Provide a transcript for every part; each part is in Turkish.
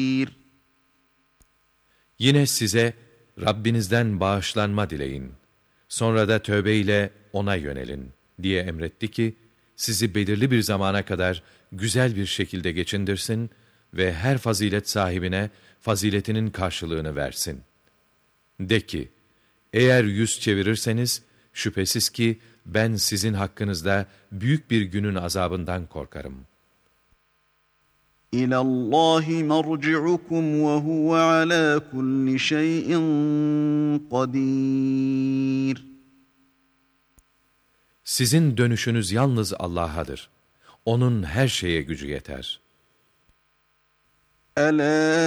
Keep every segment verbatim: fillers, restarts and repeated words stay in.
Yine size Rabbinizden bağışlanma dileyin. Sonra da tövbeyle ona yönelin diye emretti ki, sizi belirli bir zamana kadar güzel bir şekilde geçindirsin ve her fazilet sahibine faziletinin karşılığını versin. De ki, eğer yüz çevirirseniz, şüphesiz ki ben sizin hakkınızda büyük bir günün azabından korkarım. İlâ Allâhi merci'ukum ve huve alâ kulli şeyin kadîr. Sizin dönüşünüz yalnız Allah'adır. O'nun her şeye gücü yeter. Elâ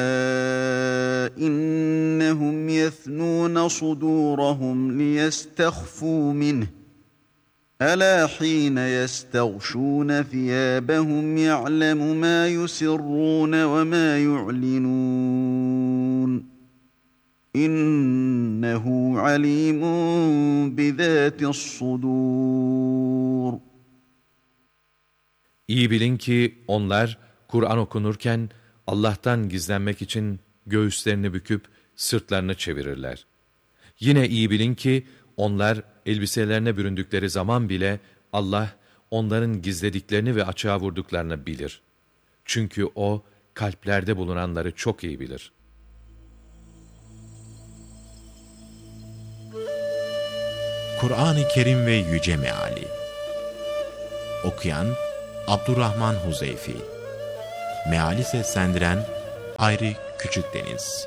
innehum yethnûne sudûrahum liyestehfû minh. Elâ hîne yesteğşûne thiyâbehum ya'lemu mâ yusirrûne ve mâ yu'linûn. İnnehu alîmun bizâti's-sudûr. İyi bilin ki onlar Kur'an okunurken Allah'tan gizlenmek için göğüslerini büküp sırtlarını çevirirler. Yine iyi bilin ki onlar elbiselerine büründükleri zaman bile Allah onların gizlediklerini ve açığa vurduklarını bilir. Çünkü O kalplerde bulunanları çok iyi bilir. Kur'an-ı Kerim ve Yüce Meali. Okuyan Abdurrahman Huzeyfi. Meali seslendiren Hayri Küçükdeniz.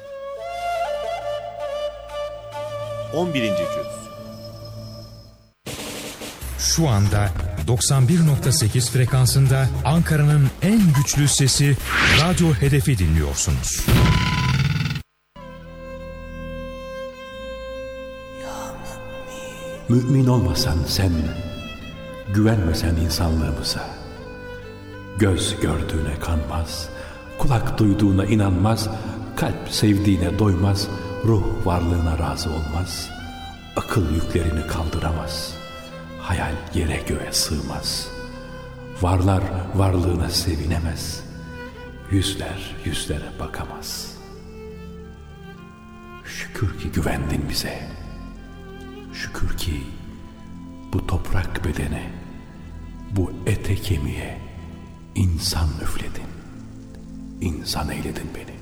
on birinci Cüz. Şu anda doksan bir nokta sekiz frekansında Ankara'nın en güçlü sesi Radyo Hedef'i dinliyorsunuz. Mümin olmasan sen, güvenmesen insanlığımıza, göz gördüğüne kanmaz, kulak duyduğuna inanmaz, kalp sevdiğine doymaz, ruh varlığına razı olmaz, akıl yüklerini kaldıramaz, hayal yere göğe sığmaz, varlar varlığına sevinemez, yüzler yüzlere bakamaz. Şükür ki güvendin bize, şükür ki bu toprak bedene, bu ete kemiğe insan üfledin, insan eyledin beni.